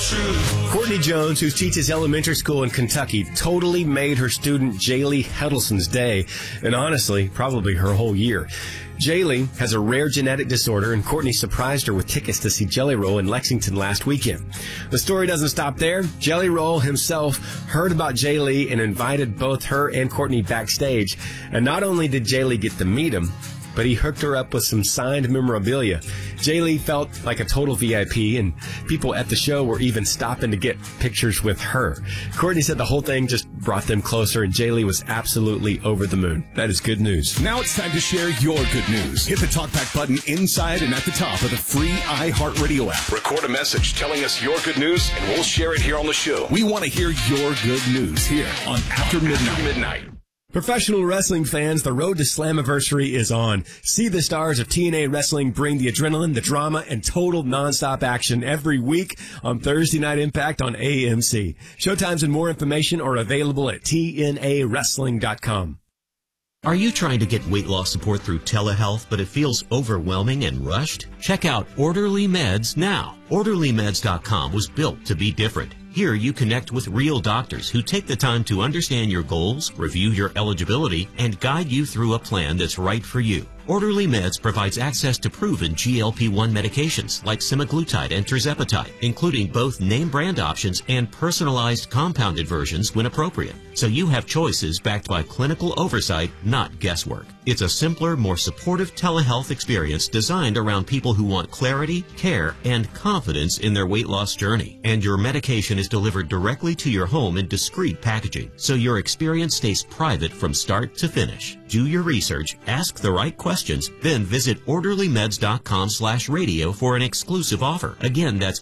truth. Courtney Jones, who teaches elementary school in Kentucky, totally made her student Jaylee Hedelson's day, and honestly, probably her whole year. Jaylee has a rare genetic disorder, and Courtney surprised her with tickets to see Jelly Roll in Lexington last weekend. The story doesn't stop there. Jelly Roll himself heard about Jaylee and invited both her and Courtney backstage. And not only did Jaylee get to meet him, but he hooked her up with some signed memorabilia. Jaylee felt like a total VIP, and people at the show were even stopping to get pictures with her. Courtney said the whole thing just brought them closer, and Jaylee was absolutely over the moon. That is good news. Now it's time to share your good news. Hit the TalkBack button inside and at the top of the free iHeartRadio app. Record a message telling us your good news, and we'll share it here on the show. We want to hear your good news here on After Midnight. Professional wrestling fans, the road to Slammiversary is on. See the stars of TNA Wrestling bring the adrenaline, the drama, and total nonstop action every week on Thursday Night Impact on AMC. Showtimes and more information are available at TNAWrestling.com. Are you trying to get weight loss support through telehealth, but it feels overwhelming and rushed? Check out Orderly Meds now. OrderlyMeds.com was built to be different. Here you connect with real doctors who take the time to understand your goals, review your eligibility, and guide you through a plan that's right for you. Orderly Meds provides access to proven GLP-1 medications like semaglutide and tirzepatide, including both name brand options and personalized compounded versions when appropriate. So you have choices backed by clinical oversight, not guesswork. It's a simpler, more supportive telehealth experience designed around people who want clarity, care, and confidence in their weight loss journey. And your medication is delivered directly to your home in discreet packaging, so your experience stays private from start to finish. Do your research, ask the right questions, then visit orderlymeds.com/radio for an exclusive offer. Again, that's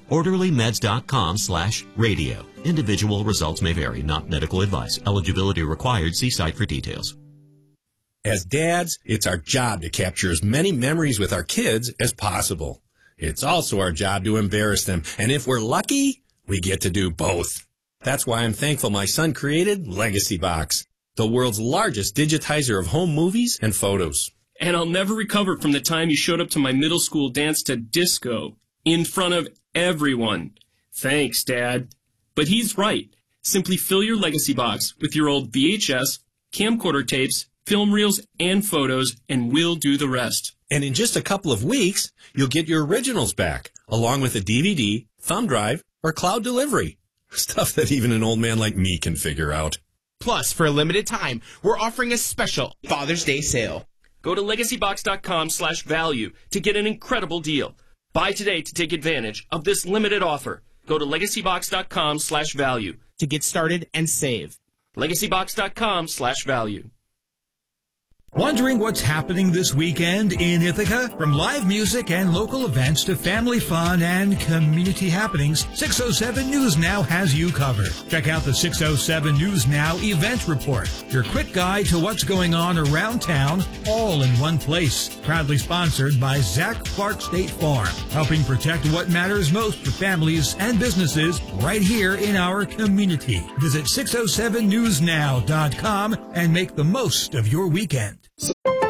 orderlymeds.com/radio. Individual results may vary, not medical advice. Eligibility required. See site for details. As dads, it's our job to capture as many memories with our kids as possible. It's also our job to embarrass them, and if we're lucky, we get to do both. That's why I'm thankful my son created Legacy Box, the world's largest digitizer of home movies and photos. And I'll never recover from the time you showed up to my middle school dance to disco in front of everyone. Thanks, Dad. But he's right. Simply fill your Legacy Box with your old VHS, camcorder tapes, film reels, and photos, and we'll do the rest. And in just a couple of weeks, you'll get your originals back, along with a DVD, thumb drive, or cloud delivery. Stuff that even an old man like me can figure out. Plus, for a limited time, we're offering a special Father's Day sale. Go to legacybox.com/value to get an incredible deal. Buy today to take advantage of this limited offer. Go to legacybox.com/value to get started and save. legacybox.com/value. Wondering what's happening this weekend in Ithaca? From live music and local events to family fun and community happenings, 607 News Now has you covered. Check out the 607 News Now event report, your quick guide to what's going on around town, all in one place. Proudly sponsored by Zach Clark State Farm, helping protect what matters most for families and businesses right here in our community. Visit 607newsnow.com and make the most of your weekend.